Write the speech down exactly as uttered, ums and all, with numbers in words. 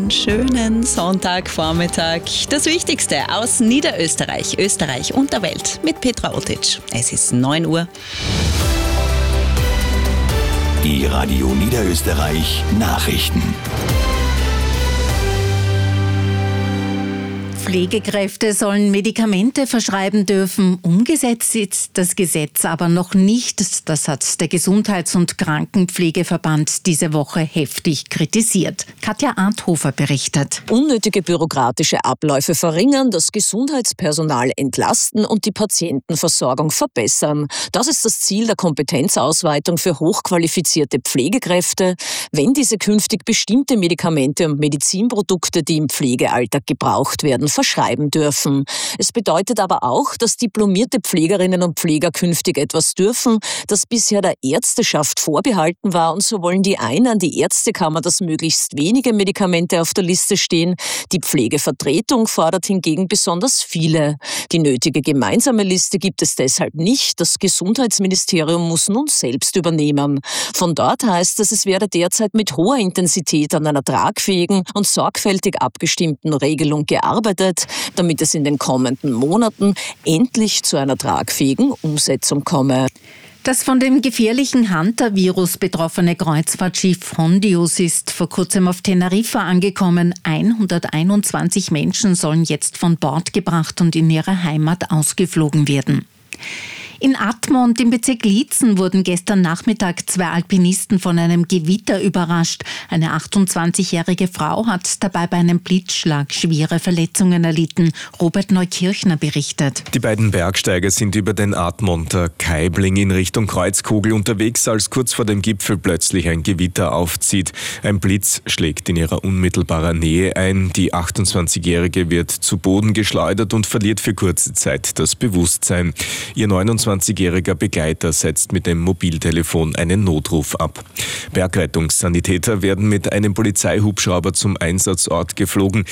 einen schönen Sonntagvormittag. Das Wichtigste aus Niederösterreich, Österreich und der Welt mit Petra Otic. Es ist neun Uhr. Die Radio Niederösterreich Nachrichten. Pflegekräfte sollen Medikamente verschreiben dürfen. Umgesetzt ist das Gesetz aber noch nicht. Das hat der Gesundheits- und Krankenpflegeverband diese Woche heftig kritisiert. Katja Arthofer berichtet. Unnötige bürokratische Abläufe verringern, das Gesundheitspersonal entlasten und die Patientenversorgung verbessern. Das ist das Ziel der Kompetenzausweitung für hochqualifizierte Pflegekräfte. Wenn diese künftig bestimmte Medikamente und Medizinprodukte, die im Pflegealltag gebraucht werden, verschreiben dürfen. Es bedeutet aber auch, dass diplomierte Pflegerinnen und Pfleger künftig etwas dürfen, das bisher der Ärzteschaft vorbehalten war, und so wollen die einen an die Ärztekammer, dass möglichst wenige Medikamente auf der Liste stehen. Die Pflegevertretung fordert hingegen besonders viele. Die nötige gemeinsame Liste gibt es deshalb nicht. Das Gesundheitsministerium muss nun selbst übernehmen. Von dort heißt es, es werde derzeit mit hoher Intensität an einer tragfähigen und sorgfältig abgestimmten Regelung gearbeitet, damit es in den kommenden Monaten endlich zu einer tragfähigen Umsetzung komme. Das von dem gefährlichen Hunter-Virus betroffene Kreuzfahrtschiff Hondius ist vor kurzem auf Teneriffa angekommen. hunderteinundzwanzig Menschen sollen jetzt von Bord gebracht und in ihre Heimat ausgeflogen werden. In Admont im Bezirk Liezen wurden gestern Nachmittag zwei Alpinisten von einem Gewitter überrascht. Eine achtundzwanzigjährige Frau hat dabei bei einem Blitzschlag schwere Verletzungen erlitten. Robert Neukirchner berichtet. Die beiden Bergsteiger sind über den Admonter Kaibling in Richtung Kreuzkogel unterwegs, als kurz vor dem Gipfel plötzlich ein Gewitter aufzieht. Ein Blitz schlägt in ihrer unmittelbaren Nähe ein. Die achtundzwanzigjährige wird zu Boden geschleudert und verliert für kurze Zeit das Bewusstsein. Ihr neunundzwanzigjähriger Begleiter setzt mit dem Mobiltelefon einen Notruf ab. Bergrettungssanitäter werden mit einem Polizeihubschrauber zum Einsatzort geflogen.